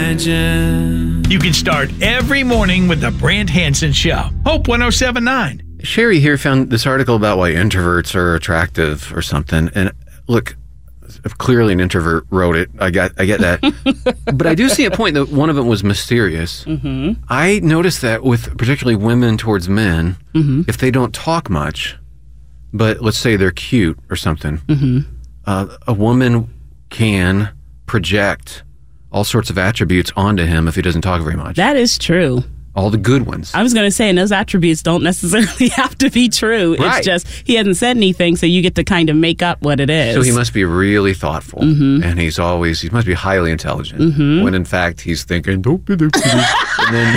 imagine. You can start every morning with the Brant Hansen Show. Hope 107.9. Sherry here found this article about why introverts are attractive or something. And look, clearly an introvert wrote it. I get that. But I do see a point that one of them was mysterious. Mm-hmm. I noticed that with particularly women towards men, if they don't talk much, but let's say they're cute or something, a woman can project all sorts of attributes onto him if he doesn't talk very much. That is true. All the good ones. I was going to say, and those attributes don't necessarily have to be true. Right. It's just he hasn't said anything, so you get to kind of make up what it is. So he must be really thoughtful, and he must be highly intelligent, when in fact he's thinking, and then...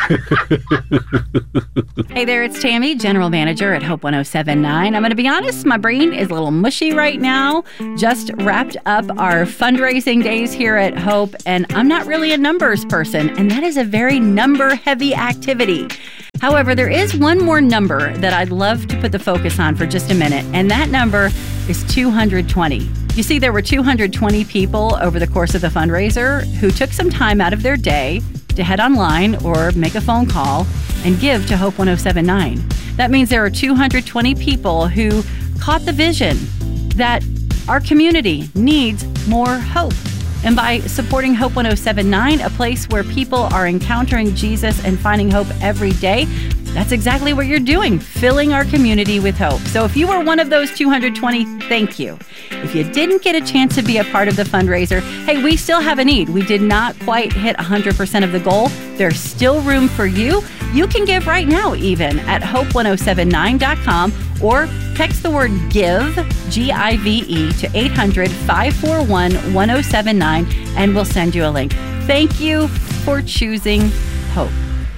Hey there, it's Tammy, General Manager at Hope 107.9. I'm going to be honest, my brain is a little mushy right now. Just wrapped up our fundraising days here at Hope, and I'm not really a numbers person, and that is a very number-heavy activity. However, there is one more number that I'd love to put the focus on for just a minute, and that number is 220. You see, there were 220 people over the course of the fundraiser who took some time out of their day to head online or make a phone call and give to Hope 107.9. That means there are 220 people who caught the vision that our community needs more hope. And by supporting Hope 107.9, a place where people are encountering Jesus and finding hope every day, that's exactly what you're doing, filling our community with hope. So if you were one of those 220, thank you. If you didn't get a chance to be a part of the fundraiser, hey, we still have a need. We did not quite hit 100% of the goal. There's still room for you. You can give right now even at hope1079.com or text the word GIVE, G-I-V-E, to 800-541-1079 and we'll send you a link. Thank you for choosing hope.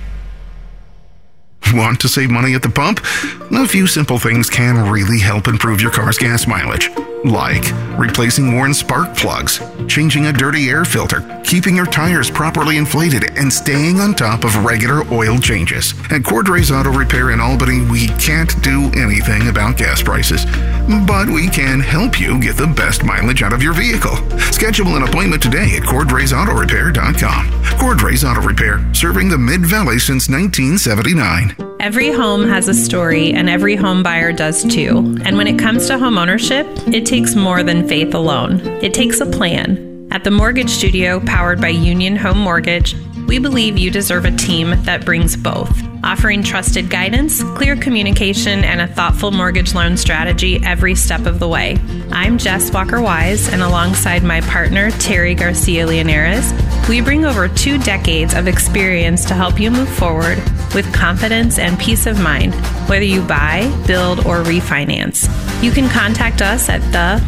Want to save money at the pump? A few simple things can really help improve your car's gas mileage. Like replacing worn spark plugs, changing a dirty air filter, keeping your tires properly inflated, and staying on top of regular oil changes. At Cordray's Auto Repair in Albany, we can't do anything about gas prices, but we can help you get the best mileage out of your vehicle. Schedule an appointment today at CordraysAutoRepair.com. Cordray's Auto Repair, serving the Mid-Valley since 1979. Every home has a story, and every home buyer does too. And when it comes to home ownership, it takes more than faith alone. It takes a plan. At the Mortgage Studio, powered by Union Home Mortgage, we believe you deserve a team that brings both, offering trusted guidance, clear communication, and a thoughtful mortgage loan strategy every step of the way. I'm Jess Walker-Wise, and alongside my partner, Terry Garcia-Leonares, we bring over 2 decades of experience to help you move forward with confidence and peace of mind, whether you buy, build, or refinance. You can contact us at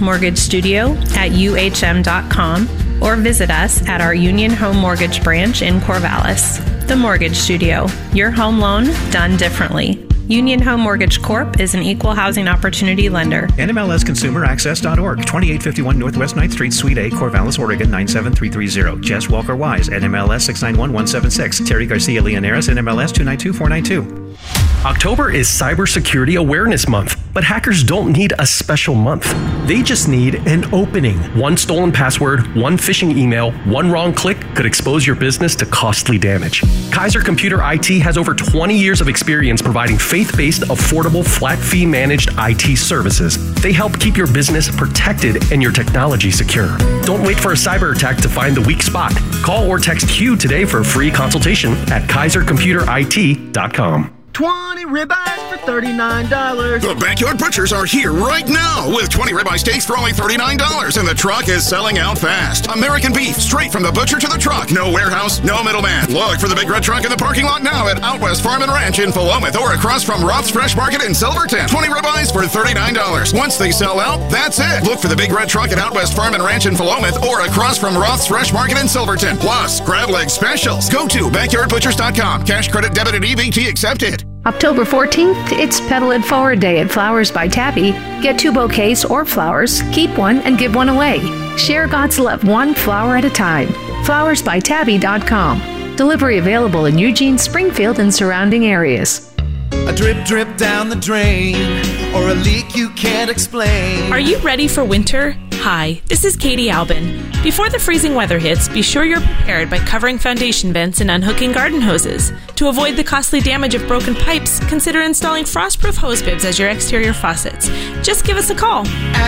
themortgagestudio@uhm.com or visit us at our Union Home Mortgage branch in Corvallis. The Mortgage Studio, your home loan done differently. Union Home Mortgage Corp. is an equal housing opportunity lender. NMLSconsumeraccess.org, 2851 Northwest 9th Street, Suite A, Corvallis, Oregon, 97330. Jess Walker-Wise, NMLS 691176. Terry Garcia-Leonares, NMLS 292492. October is Cybersecurity Awareness Month, but hackers don't need a special month. They just need an opening. One stolen password, one phishing email, one wrong click could expose your business to costly damage. Kaiser Computer IT has over 20 years of experience providing faith-based, affordable, flat-fee managed IT services. They help keep your business protected and your technology secure. Don't wait for a cyber attack to find the weak spot. Call or text Hugh today for a free consultation at KaiserComputerIT.com. 20 ribeyes for $39. The Backyard Butchers are here right now with 20 ribeye steaks for only $39, and the truck is selling out fast. American beef, straight from the butcher to the truck. No warehouse, no middleman. Look for the big red truck in the parking lot now at Out West Farm and Ranch in Philomath or across from Roth's Fresh Market in Silverton. 20 ribeyes for $39. Once they sell out, that's it. Look for the big red truck at Out West Farm and Ranch in Philomath or across from Roth's Fresh Market in Silverton. Plus, crab leg specials. Go to backyardbutchers.com. Cash, credit, debit, and EBT accepted. October 14th, it's Pedal It Forward Day at Flowers by Tabby. Get 2 bouquets or flowers, keep one, and give one away. Share God's love one flower at a time. flowersbytabby.com. Delivery available in Eugene, Springfield, and surrounding areas. A drip, drip down the drain, or a leak you can't explain. Are you ready for winter? Hi, this is Katie Albin. Before the freezing weather hits, be sure you're prepared by covering foundation vents and unhooking garden hoses. To avoid the costly damage of broken pipes, consider installing frost-proof hose bibs as your exterior faucets. Just give us a call.